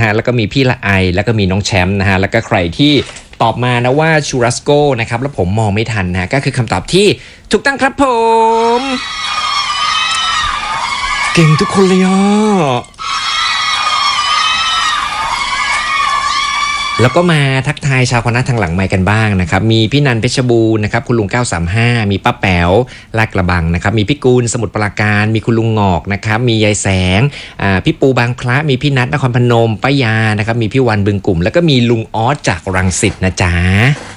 ฮะแล้วก็มีพี่ละไอแล้วก็มีน้องแชมป์นะฮะแล้วก็ใครที่ตอบมานะว่าชูรัสโกนะครับแล้วผมมองไม่ทันนะก็คือคำตอบที่ถูกต้องครับผมเก่งทุกคนเลยอ่ะแล้วก็มาทักทายชาวคณะทางหลังไมค์กันบ้างนะครับมีพี่นันเพชรบูรณ์นะครับคุณลุง935มีป้าแป๋วลาดกระบังนะครับมีพี่กูลสมุทรปราการมีคุณลุงงอกนะครับมียายแสงพี่ปูบางพระมีพี่นัทนครพนมป้ายานะครับมีพี่วันบึงกลุ่มแล้วก็มีลุงออสจากรังสิตนะจ๊ะ